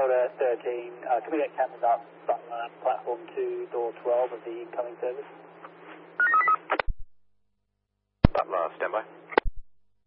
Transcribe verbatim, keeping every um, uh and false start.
Delta thirteen, uh, can we get captains up from uh, platform two, door twelve of the incoming service? Butler, standby.